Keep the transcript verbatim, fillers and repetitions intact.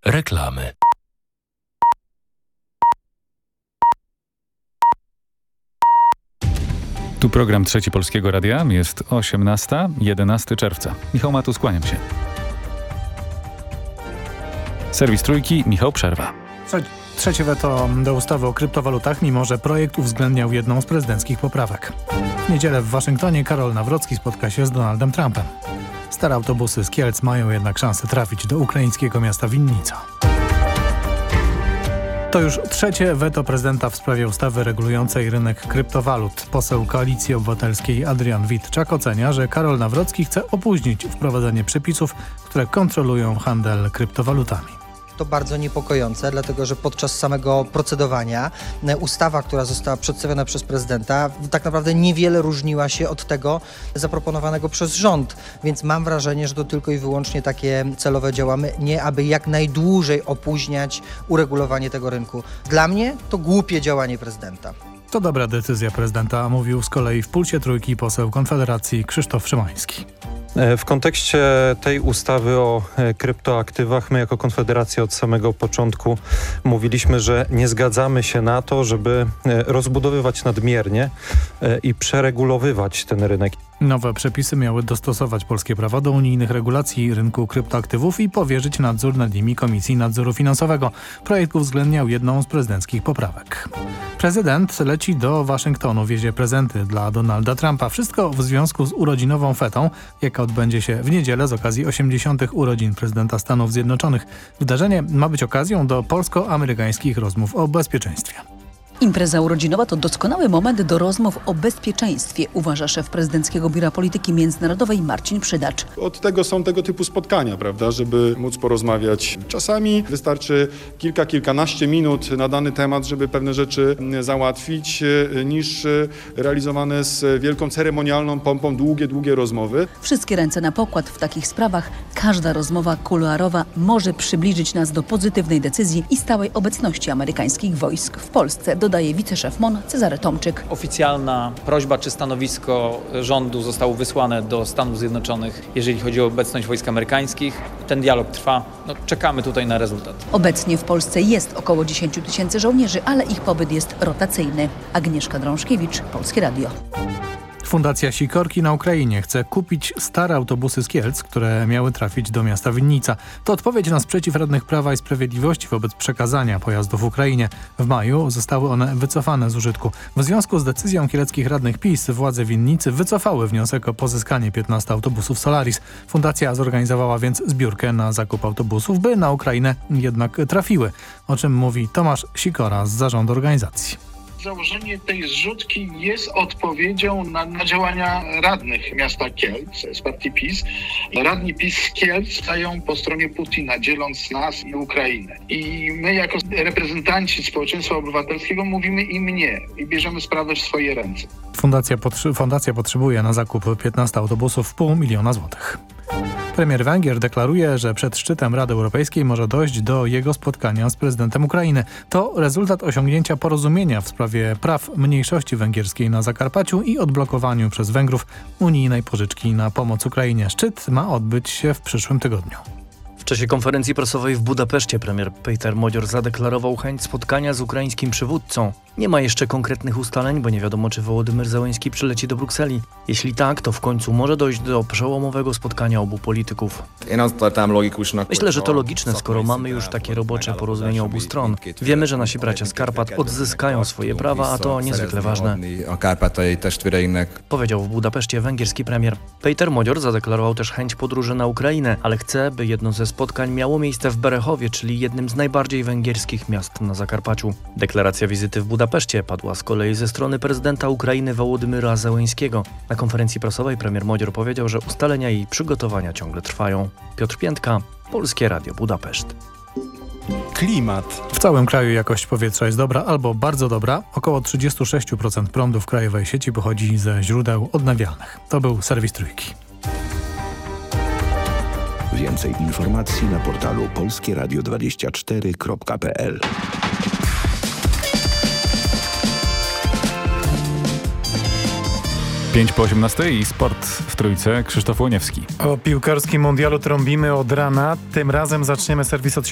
Reklamy. Tu program Trzeci Polskiego Radia. Jest osiemnasta, jedenastego czerwca. Michał Matus, kłaniam się. Serwis Trójki, Michał Przerwa. Trzecie weto do ustawy o kryptowalutach, mimo że projekt uwzględniał jedną z prezydenckich poprawek. W niedzielę w Waszyngtonie Karol Nawrocki spotka się z Donaldem Trumpem. Stare autobusy z Kielc mają jednak szansę trafić do ukraińskiego miasta Winnica. To już trzecie weto prezydenta w sprawie ustawy regulującej rynek kryptowalut. Poseł Koalicji Obywatelskiej Adrian Witczak ocenia, że Karol Nawrocki chce opóźnić wprowadzenie przepisów, które kontrolują handel kryptowalutami. To bardzo niepokojące, dlatego że podczas samego procedowania ustawa, która została przedstawiona przez prezydenta, tak naprawdę niewiele różniła się od tego zaproponowanego przez rząd, więc mam wrażenie, że to tylko i wyłącznie takie celowe działamy, nie aby jak najdłużej opóźniać uregulowanie tego rynku. Dla mnie to głupie działanie prezydenta. To dobra decyzja prezydenta, mówił z kolei w Pulsie Trójki poseł Konfederacji Krzysztof Szymański. W kontekście tej ustawy o kryptoaktywach my jako Konfederacja od samego początku mówiliśmy, że nie zgadzamy się na to, żeby rozbudowywać nadmiernie i przeregulowywać ten rynek. Nowe przepisy miały dostosować polskie prawo do unijnych regulacji rynku kryptoaktywów i powierzyć nadzór nad nimi Komisji Nadzoru Finansowego. Projekt uwzględniał jedną z prezydenckich poprawek. Prezydent leci do Waszyngtonu, wiezie prezenty dla Donalda Trumpa. Wszystko w związku z urodzinową fetą, jaka odbędzie się w niedzielę z okazji osiemdziesiątych urodzin prezydenta Stanów Zjednoczonych. Wydarzenie ma być okazją do polsko-amerykańskich rozmów o bezpieczeństwie. Impreza urodzinowa to doskonały moment do rozmów o bezpieczeństwie, uważa szef Prezydenckiego Biura Polityki Międzynarodowej Marcin Przydacz. Od tego są tego typu spotkania, prawda, żeby móc porozmawiać. Czasami wystarczy kilka, kilkanaście minut na dany temat, żeby pewne rzeczy załatwić, niż realizowane z wielką ceremonialną pompą długie, długie rozmowy. Wszystkie ręce na pokład w takich sprawach. Każda rozmowa kuluarowa może przybliżyć nas do pozytywnej decyzji i stałej obecności amerykańskich wojsk w Polsce, dodaje wiceszef M O N Cezary Tomczyk. Oficjalna prośba czy stanowisko rządu zostało wysłane do Stanów Zjednoczonych, jeżeli chodzi o obecność wojsk amerykańskich. Ten dialog trwa. No, czekamy tutaj na rezultat. Obecnie w Polsce jest około dziesięć tysięcy żołnierzy, ale ich pobyt jest rotacyjny. Agnieszka Drążkiewicz, Polskie Radio. Fundacja Sikorki na Ukrainie chce kupić stare autobusy z Kielc, które miały trafić do miasta Winnica. To odpowiedź na sprzeciw radnych Prawa i Sprawiedliwości wobec przekazania pojazdów Ukrainie. W maju zostały one wycofane z użytku. W związku z decyzją kieleckich radnych PiS władze Winnicy wycofały wniosek o pozyskanie piętnastu autobusów Solaris. Fundacja zorganizowała więc zbiórkę na zakup autobusów, by na Ukrainę jednak trafiły, o czym mówi Tomasz Sikora z zarządu organizacji. Założenie tej zrzutki jest odpowiedzią na, na działania radnych miasta Kielc z partii PiS. Radni PiS z Kielc stają po stronie Putina, dzieląc nas i Ukrainę. I my jako reprezentanci społeczeństwa obywatelskiego mówimy im nie i bierzemy sprawę w swoje ręce. Fundacja, potrzy- fundacja potrzebuje na zakup piętnastu autobusów pół miliona złotych. Premier Węgier deklaruje, że przed szczytem Rady Europejskiej może dojść do jego spotkania z prezydentem Ukrainy. To rezultat osiągnięcia porozumienia w sprawie praw mniejszości węgierskiej na Zakarpaciu i odblokowaniu przez Węgrów unijnej pożyczki na pomoc Ukrainie. Szczyt ma odbyć się w przyszłym tygodniu. W czasie konferencji prasowej w Budapeszcie premier Péter Magyar zadeklarował chęć spotkania z ukraińskim przywódcą. Nie ma jeszcze konkretnych ustaleń, bo nie wiadomo, czy Wołodymyr Zełenski przyleci do Brukseli. Jeśli tak, to w końcu może dojść do przełomowego spotkania obu polityków. Myślę, że to logiczne, skoro mamy już takie robocze porozumienie obu stron. Wiemy, że nasi bracia z Karpat odzyskają swoje prawa, a to niezwykle ważne. Powiedział w Budapeszcie węgierski premier. Péter Magyar zadeklarował też chęć podróży na Ukrainę, ale chce, by jedno ze spotkań miało miejsce w Berechowie, czyli jednym z najbardziej węgierskich miast na Zakarpaciu. Deklaracja wizyty w Budapeszcie padła z kolei ze strony prezydenta Ukrainy Wołodymyra Zełenskiego. Na konferencji prasowej premier Magyar powiedział, że ustalenia i przygotowania ciągle trwają. Piotr Piętka, Polskie Radio Budapeszt. Klimat. W całym kraju jakość powietrza jest dobra albo bardzo dobra. Około trzydzieści sześć procent prądu w krajowej sieci pochodzi ze źródeł odnawialnych. To był serwis Trójki. Więcej informacji na portalu polskie radio dwadzieścia cztery kropka p l. pięć po osiemnastej i sport w Trójce. Krzysztof Łoniewski. O piłkarskim mundialu trąbimy od rana. Tym razem zaczniemy serwis od